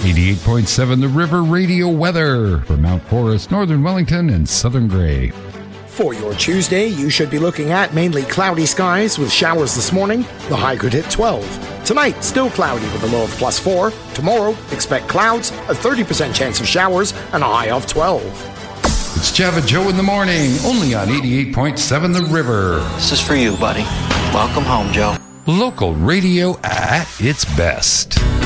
88.7 The River Radio weather for Mount Forest, Northern Wellington, and Southern Grey. For your Tuesday, you should be looking at mainly cloudy skies with showers this morning. The high could hit 12. Tonight, still cloudy with a low of +4. Tomorrow, expect clouds, a 30% chance of showers, and a high of 12. It's Java Joe in the morning, only on 88.7 The River. This is for you, buddy. Welcome home, Joe. Local radio at its best.